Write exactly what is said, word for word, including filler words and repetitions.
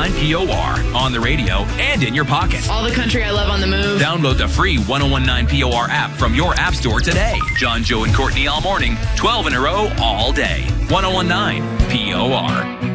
nine P O R on the radio and in your pocket. All the country I love on the move. Download the free one oh one nine P O R app from your app store today. John, Joe, and Courtney all morning, twelve in a row all day. one oh one nine P O R.